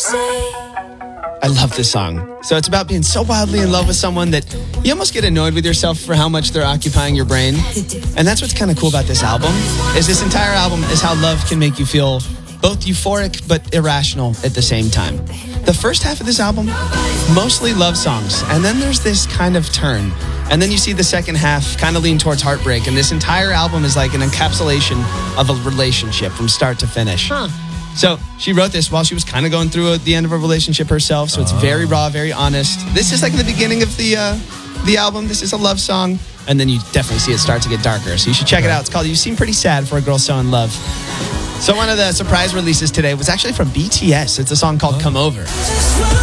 I love this song. So it's about being so wildly in love with someone that you almost get annoyed with yourself for how much they're occupying your brain. And that's what's kind of cool about this album, is this entire album is how love can make you feel both euphoric but irrational at the same time. The first half of this album, mostly love songs. And then there's this kind of turn. And then you see the second half kind of lean towards heartbreak. And this entire album is like an encapsulation of a relationship from start to finish. So she wrote this while she was kind of going through the end of a relationship herself. So it's very raw, very honest. This is like the beginning of the album. This is a love song. And then you definitely see it start to get darker. So you should check it out. It's called You Seem Pretty Sad for a Girl So in Love. So one of the surprise releases today was actually from BTS. It's a song called Come Over.